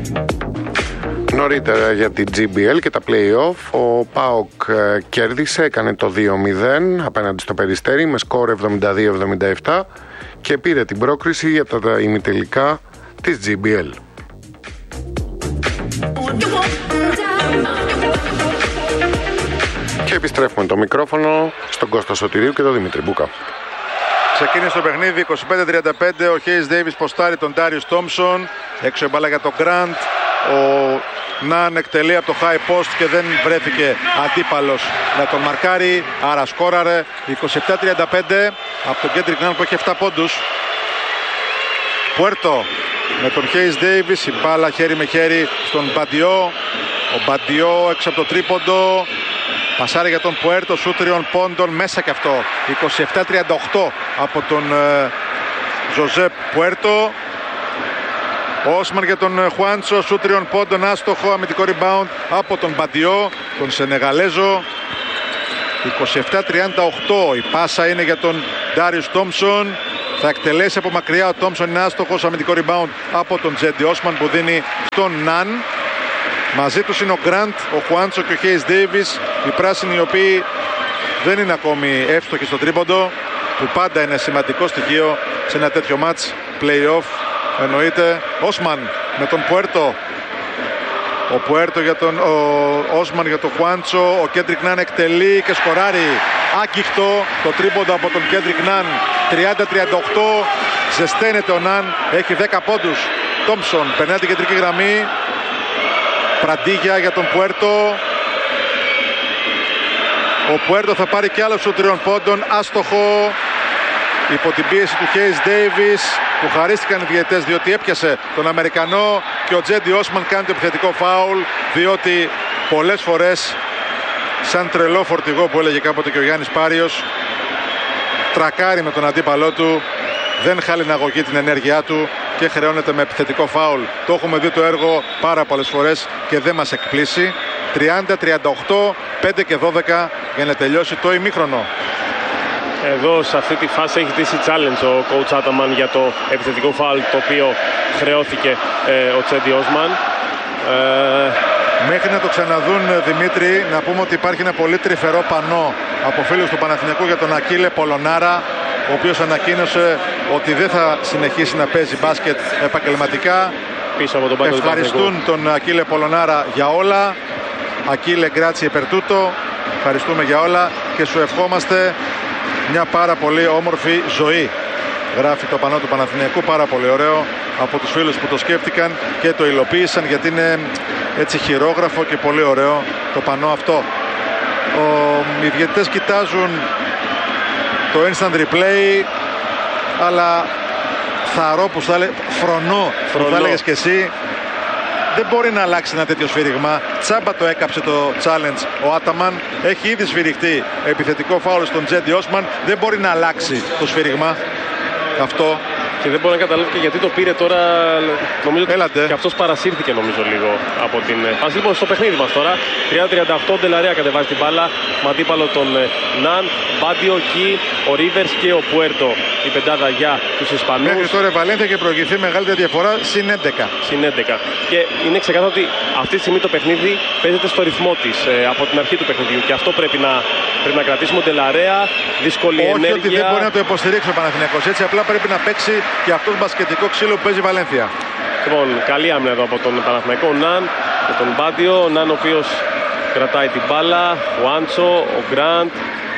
Νωρίτερα για την GBL και τα play-off, ο ΠΑΟΚ κέρδισε, έκανε το 2-0 απέναντι στο Περιστέρι με σκορ 72-77 και πήρε την πρόκριση για τα ημιτελικά της GBL. Και επιστρέφουμε το μικρόφωνο στον Κώστα Σωτηρίου και τον Δημήτρη Μπούκα. Ξεκίνησε το παιχνίδι 25-35, ο Χέις Ντέιβις ποστάρει τον Ντάριους Τόμψον, έξω η μπάλα για τον Γκραντ, ο Ναν εκτελεί από το high post και δεν βρέθηκε αντίπαλος να τον μαρκάρει, άρα σκόραρε 27-35 από τον Κέντρικ Ναν που έχει 7 πόντους. Πουέρτο με τον Χέις Ντέιβις, η μπάλα χέρι με χέρι στον Μπαντιό, ο Μπαντιό έξω από το τρίποντο, πασάρει για τον Πουέρτο, σούτ 3 πόντων, μέσα και αυτό. 27-38 από τον Ζωζέπ Πουέρτο. Όσμαν για τον Χουάντσο, σούτ 3 πόντων, άστοχο, αμυντικό rebound από τον Μπαντιό, τον Σενεγαλέζο. 27-38, η πάσα είναι για τον Ντάριους Τόμψον. Θα εκτελέσει από μακριά, ο Τόμψον είναι άστοχος, αμυντικό rebound από τον Τζέντι Όσμαν που δίνει στον Ναν. Μαζί τους είναι ο Γκραντ, ο Χουάντσο και ο Χέις Ντέιβις, οι πράσινοι οι οποίοι δεν είναι ακόμη εύστοχοι στο τρίποντο, που πάντα είναι σημαντικό στοιχείο σε ένα τέτοιο μάτς play-off. Εννοείται Όσμαν με τον Πουέρτο, ο Πουέρτο για τον Όσμαν για τον Χουάντσο, ο Κέντρικ Ναν εκτελεί και σκοράρει άγγιχτο το τρίποντο από τον Κέντρικ Ναν. 30-38, ζεσταίνεται ο Ναν, έχει 10 πόντους. Τόμψον περνάει την κεντρική γραμμή, Πραντίγια για τον Πουέρτο. Ο Πουέρτο θα πάρει κι άλλο σου 3 πόντων, άστοχο, υπό την πίεση του Χέις Ντέιβις που χαρίστηκαν οι διαιτές διότι έπιασε τον Αμερικανό και ο Τζέντι Όσμαν κάνει το επιθετικό φάουλ, διότι πολλές φορές σαν τρελό φορτηγό που έλεγε κάποτε και ο Γιάννης Πάριος, τρακάρει με τον αντίπαλό του, δεν χαλιναγωγεί την ενέργειά του και χρεώνεται με επιθετικό φάουλ. Το έχουμε δει το έργο πάρα πολλές φορές και δεν μας εκπλήσει. 30-38, 5 και 12 για να τελειώσει το ημίχρονο. Εδώ σε αυτή τη φάση έχει τήσει challenge ο coach Άταμαν για το επιθετικό φάουλ το οποίο χρεώθηκε ο Τσέντι Όσμαν. Μέχρι να το ξαναδούν, Δημήτρη, να πούμε ότι υπάρχει ένα πολύ τρυφερό πανό από φίλους του Παναθηναϊκού για τον Ακίλε Πολωνάρα, ο οποίος ανακοίνωσε ότι δεν θα συνεχίσει να παίζει μπάσκετ επαγγελματικά. Πίσω από τον ευχαριστούν τον Ακίλε Πολωνάρα για όλα. Ακίλε, γκράτσι επερτούτο. Ευχαριστούμε για όλα και σου ευχόμαστε μια πάρα πολύ όμορφη ζωή. Γράφει το πανό του Παναθηναϊκού, πάρα πολύ ωραίο από τους φίλους που το σκέφτηκαν και το υλοποίησαν, γιατί είναι έτσι χειρόγραφο και πολύ ωραίο το πανό αυτό. Οι διαιτητές κοιτάζουν το instant replay, αλλά θαρώ που φρονώ που θα έλεγες και εσύ, δεν μπορεί να αλλάξει ένα τέτοιο σφύριγμα. Τσάμπα το έκαψε το challenge ο Άταμαν, έχει ήδη σφυριχτεί επιθετικό φάουλ στον Τζέντι Όσμαν, δεν μπορεί να αλλάξει το σφύριγμα αυτό. Και δεν μπορεί να καταλάβει και γιατί το πήρε τώρα. Νομίζω ότι και αυτός παρασύρθηκε νομίζω λίγο από την φάση. Λοιπόν, στο παιχνίδι μας τώρα 30-38, Ντελαρέα κατεβάζει την μπάλα με αντίπαλο τον Ναν, Μπάντιο, Κι, ο Ρίβερς και ο Πουέρτο, η πεντάδα για τους Ισπανούς. Μέχρι τώρα η Βαλένθια έχει προηγηθεί μεγαλύτερη διαφορά, συν 11. Συν 11. Και είναι ξεκάθαρο ότι αυτή τη στιγμή το παιχνίδι παίζεται στο ρυθμό της από την αρχή του παιχνιδιού και αυτό πρέπει να κρατήσουμε. Ο Ντελαρέα, δύσκολη ενέργεια. Όχι ότι δεν μπορεί να το υποστηρίξει ο Παναθηναϊκός, έτσι απλά πρέπει να παίξει και αυτό το μπασκετικό ξύλο που παίζει η Βαλένθια. Λοιπόν, καλή άμυνα εδώ από τον Παναθηναϊκό. Ο Ναν και τον Μπάντιο. Ο Ναν ο οποίος κρατάει την μπάλα. Ο Άντσο, ο Γκραντ.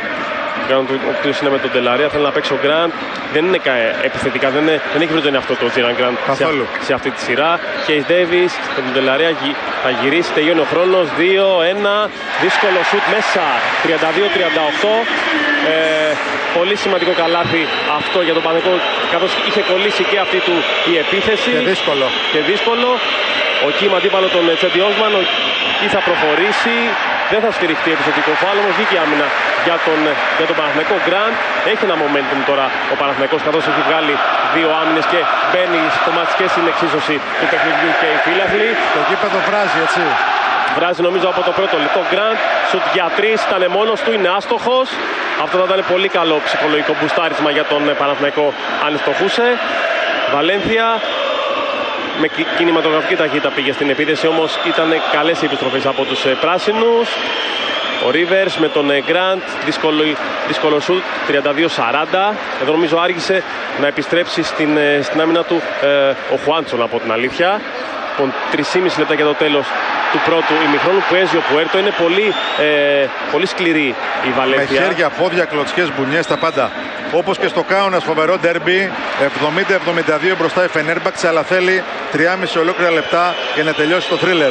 Ο οποίος είναι με τον Ντελαρέα. Θέλει να παίξει ο Γκραντ. Δεν είναι επιθετικά, δεν έχει βρει τον εαυτό του ο Τζίραν Γκραντ σε αυτή τη σειρά. Χέις Ντέιβις με τον Ντελαρέα θα γυρίσει, τελειώνει ο χρόνος. 2-1. Δύσκολο σουτ μέσα. 32-38. Πολύ σημαντικό καλάθι αυτό για τον Παναθηναϊκό, καθώς είχε κολλήσει και αυτή του η επίθεση. Και δύσκολο. Ο Κι με αντίπαλο τον Τσέντι Όσμαν. Ο Κι θα προχωρήσει. Δεν θα σφυριχτεί επιθετικό φάουλ, όμως βγήκε άμυνα για τον Παναθηναϊκό. Γκραντ έχει ένα momentum τώρα ο Παναθηναϊκός, καθώς έχει βγάλει 2 άμυνες και μπαίνει στο μάτς και στην εξίσωση του παιχνιδιού και οι φίλαθλοι. Το γήπεδο βράζει, έτσι. Βράζει νομίζω από το πρώτο λεπτό. Γκραντ, σουτ για 3, ήταν μόνος του, είναι άστοχος. Αυτό θα ήταν πολύ καλό ψυχολογικό μπουστάρισμα για τον Παναθηναϊκό αν στοχούσε. Βαλένθια με κινηματογραφική ταχύτητα πήγε στην επίθεση, όμως ήταν καλές οι επιστροφές από τους πράσινους. Ο Rivers με τον Grant, δύσκολο σουτ, 32-40. Εδώ νομίζω άργησε να επιστρέψει στην άμυνα του ο Χουάντσο, από την αλήθεια. 3,5 λεπτά για το τέλος του πρώτου ημιχρόνου. Που έζει ο Πουέρτο. Είναι πολύ σκληρή η Βαλένθια. Με χέρια, πόδια, κλωτσιές, μπουνιές, τα πάντα. Όπως και στο Κάουνας, φοβερό ντέρμπι. 70-72 μπροστά η Φενέρμπαξ, αλλά θέλει 3,5 ολόκληρα λεπτά για να τελειώσει το θρίλερ.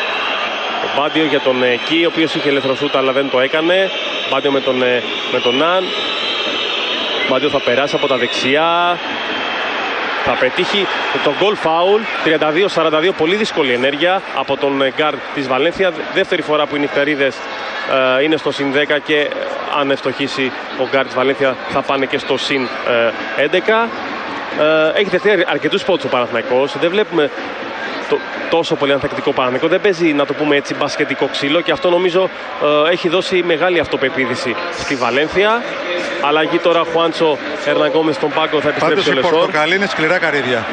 Ο Μπάντιο για τον Κι, ο οποίος είχε ελεύθερο σούτ αλλά δεν το έκανε. Μπάντιο με τον Ναν. Μπάντιο θα περάσει από τα δεξιά. Θα πετύχει το goal foul. 32-42, πολύ δύσκολη ενέργεια από τον γκάρντ της Βαλένθια. Δεύτερη φορά που οι νυχτερίδες είναι στο συν 10 και αν ευστοχίσει ο γκάρντ της Βαλένθια θα πάνε και στο συν 11. Έχει δεχτεί αρκετούς πόντους ο Παναθηναϊκός. Δεν βλέπουμε τόσο πολύ ανθεκτικό Παναθηναϊκό. Δεν παίζει, να το πούμε έτσι, μπασκετικό ξύλο, και αυτό νομίζω έχει δώσει μεγάλη αυτοπεποίθηση στη Βαλένθια. Αλλαγή τώρα, Χουάντσο, Ερναγκόμες στον πάγκο, θα επιστρέψει ο Λεσόρ. Η Πορτοκαλί είναι σκληρά καρύδια.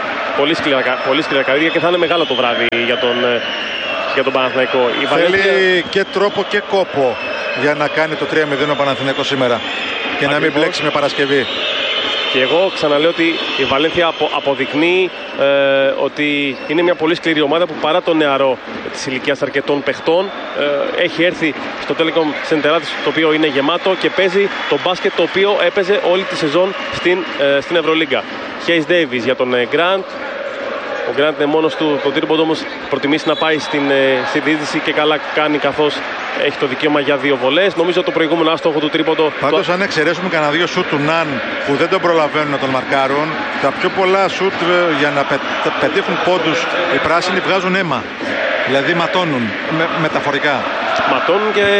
Πολύ σκληρά καρύδια και θα είναι μεγάλο το βράδυ για τον Παναθηναϊκό. Θέλει και τρόπο και κόπο για να κάνει το 3-0 ο Παναθηναϊκός σήμερα και να μην μπλέξει με Παρασκευή. Και εγώ ξαναλέω ότι η Βαλένθια αποδεικνύει ότι είναι μια πολύ σκληρή ομάδα που παρά το νεαρό της ηλικίας αρκετών παιχτών έχει έρθει στο Telecom Center, το οποίο είναι γεμάτο και παίζει το μπάσκετ το οποίο έπαιζε όλη τη σεζόν στην Ευρωλίγκα. Hayes Davis για τον Grant. Ο Grant είναι μόνος του, το τρίποντο όμως προτιμήσει να πάει στην διείσδυση και καλά κάνει, καθώς έχει το δικαίωμα για 2 βολές. Νομίζω το προηγούμενο άστοχο του τρίποντο. Πάντως, αν εξαιρέσουμε κανένα 2 σουτ του Ναν που δεν τον προλαβαίνουν να τον μαρκάρουν, τα πιο πολλά σουτ για να πετύχουν πόντους οι πράσινοι βγάζουν αίμα. Δηλαδή ματώνουν μεταφορικά. Ματώνουν και